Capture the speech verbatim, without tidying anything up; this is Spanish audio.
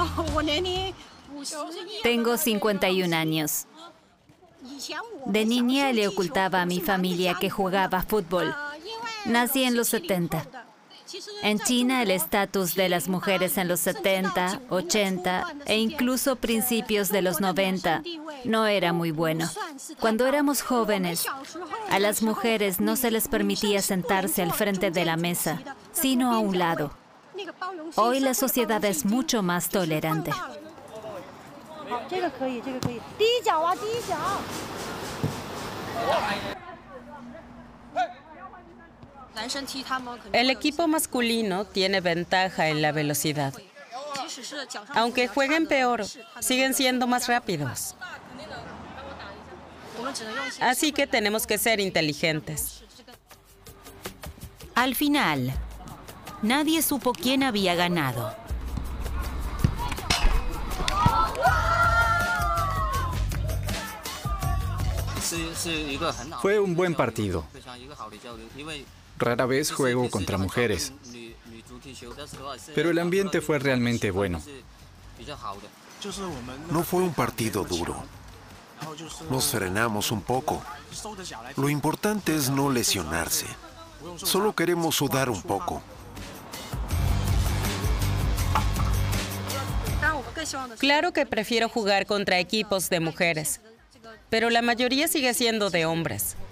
Tengo cincuenta y un años. De niña le ocultaba a mi familia que jugaba fútbol. Nací en los setenta. En China, el estatus de las mujeres en los setenta, ochenta e incluso principios de los noventa no era muy bueno. Cuando éramos jóvenes, a las mujeres no se les permitía sentarse al frente de la mesa, sino a un lado. Hoy la sociedad es mucho más tolerante. El equipo masculino tiene ventaja en la velocidad. Aunque jueguen peor, siguen siendo más rápidos. Así que tenemos que ser inteligentes. Al final, nadie supo quién había ganado. Fue un buen partido. Rara vez juego contra mujeres, pero el ambiente fue realmente bueno. No fue un partido duro. Nos frenamos un poco. Lo importante es no lesionarse. Solo queremos sudar un poco. Claro que prefiero jugar contra equipos de mujeres, pero la mayoría sigue siendo de hombres.